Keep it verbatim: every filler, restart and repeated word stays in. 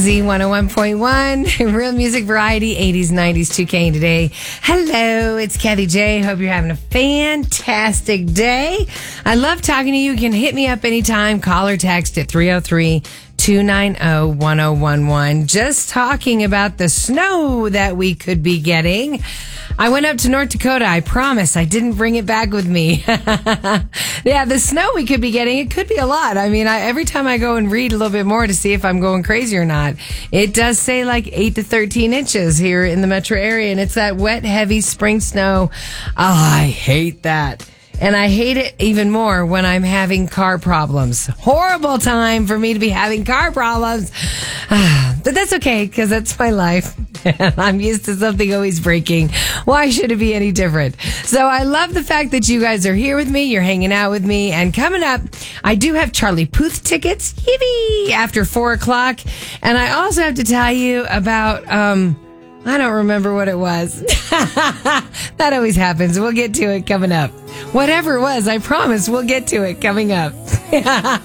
Z one oh one point one, real music variety, eighties, nineties, two K today. Hello, it's Kathy J. Hope you're having a fantastic day. I love talking to you. You can hit me up anytime. Call or text at three oh three, two nine oh, one oh one one. Just talking about the snow that we could be getting. I went up to North Dakota. I promise I didn't bring it back with me. Yeah, the snow we could be getting, it could be a lot. I mean, I, every time I go and read a little bit more to see if I'm going crazy or not, it does say like eight to thirteen inches here in the metro area. And it's that wet, heavy spring snow. Oh, I hate that. And I hate it even more when I'm having car problems. Horrible time for me to be having car problems. But that's okay, because that's my life. I'm used to something always breaking. Why should it be any different? So I love the fact that you guys are here with me. You're hanging out with me. And coming up, I do have Charlie Puth tickets. Yippee! After four o'clock. And I also have to tell you about... um I don't remember what it was. That always happens. We'll get to it coming up. Whatever it was, I promise we'll get to it coming up.